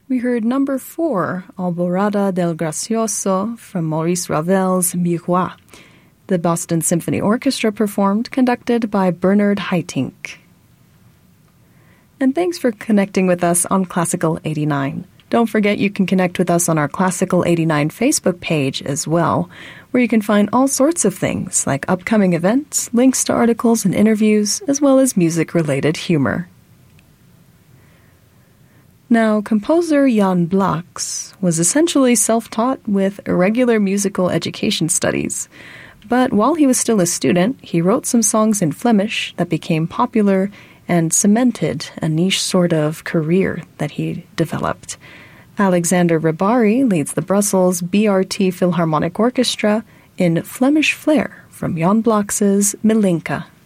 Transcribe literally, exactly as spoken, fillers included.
We heard number four, Alborada del Gracioso, from Maurice Ravel's Miroir. The Boston Symphony Orchestra performed, conducted by Bernard Haitink. And thanks for connecting with us on Classical eighty-nine. Don't forget you can connect with us on our Classical eighty-nine Facebook page as well, where you can find all sorts of things like upcoming events, links to articles and interviews, as well as music-related humor. Now, composer Jan Blaks was essentially self-taught with irregular musical education studies. But while he was still a student, he wrote some songs in Flemish that became popular and cemented a niche sort of career that he developed. Alexander Ribari leads the Brussels B R T Philharmonic Orchestra in Flemish Flair from Jan Blaks's Milinka.